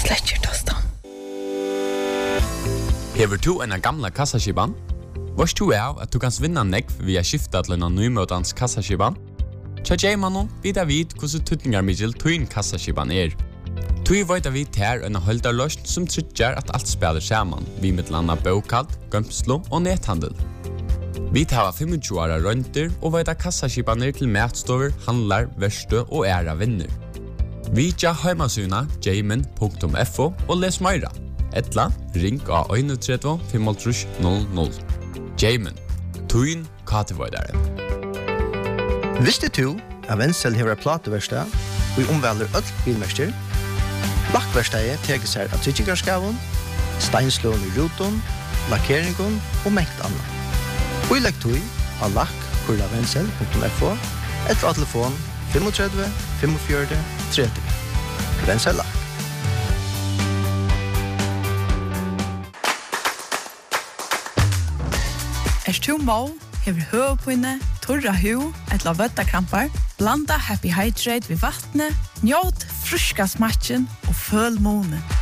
Sletcher tostan. Hever du en gamla kassaskiban? Varst du av at du kan vinna nekv via skifta til en nymøtans kassaskiban? Tja Jaimanon vidar vid hvordan tutningarmiddel tuin kassaskiban Tui veit vi ter en holdarløst som tryggjar at alt spiller saman, vi med landa bokald, gømslo og nethandel. Vi tar 25 åra rønter og veit kassaskibaner til matstover, handlar, verste og æra vinner. Vi tja heimasuna jaimen.fo og les meira. Etla, ring av 31 500 00. Jaimen, tuin katevoidare. Visste du at Wenzel hever plateverstad og omvelder öll bilmester? Lakkverstadet teker seg av tryggingarskavun, steinslån i ruton, lakkeringen og mengt annet. Og i lektoi av lakk.wenzel.fo eller av telefon 35 45 30. Wenzel Lakk. Tu må, hever høvpinne, torra hu, etla vøttakrampar, blanda Happy Hydrate ved vattnet, njåt fruska smatchen og føl månen.